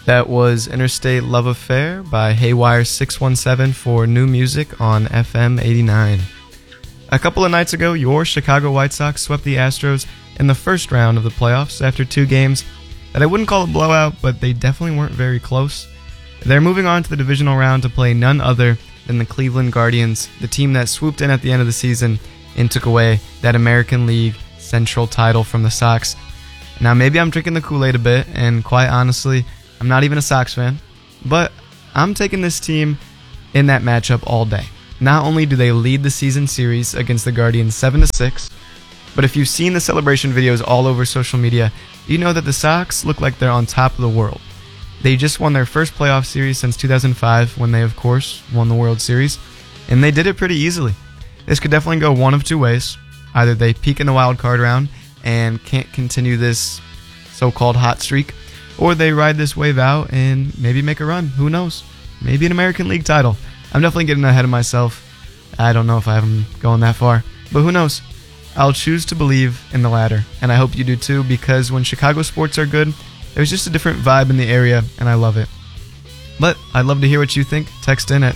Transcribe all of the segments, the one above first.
That was Interstate Love Affair by Haywire 617 for new music on FM 89. A couple of nights ago, your Chicago White Sox swept the Astros in the first round of the playoffs after two games that I wouldn't call a blowout, but they definitely weren't very close. They're moving on to the divisional round to play none other than the Cleveland Guardians, the team that swooped in at the end of the season and took away that American League Central title from the Sox. Now, maybe I'm drinking the Kool-Aid a bit, and quite honestly, I'm not even a Sox fan, but I'm taking this team in that matchup all day. Not only do they lead the season series against the Guardians 7-6, but if you've seen the celebration videos all over social media, you know that the Sox look like they're on top of the world. They just won their first playoff series since 2005, when they, of course, won the World Series, and they did it pretty easily. This could definitely go one of two ways. Either they peak in the wild card round and can't continue this so-called hot streak, or they ride this wave out and maybe make a run. Who knows? Maybe an American League title. I'm definitely getting ahead of myself. I don't know if I have them going that far, but who knows? I'll choose to believe in the latter, and I hope you do too, because when Chicago sports are good, there's just a different vibe in the area, and I love it. But I'd love to hear what you think. Text in at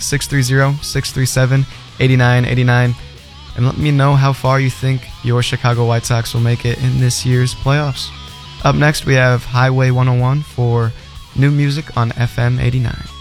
630-637-8989, and let me know how far you think your Chicago White Sox will make it in this year's playoffs. Up next, we have Highway 101 for new music on FM 89.